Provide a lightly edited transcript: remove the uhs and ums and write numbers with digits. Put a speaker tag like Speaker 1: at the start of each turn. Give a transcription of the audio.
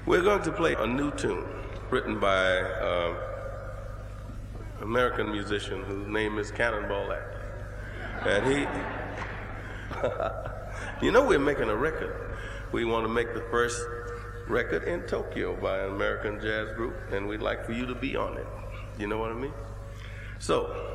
Speaker 1: We're going to play a new tune written by an American musician whose name is Cannonball Adderley. And you know, we're making a record. We want to make the first record in Tokyo by an American jazz group, and we'd like for you to be on it. You know what I mean? So,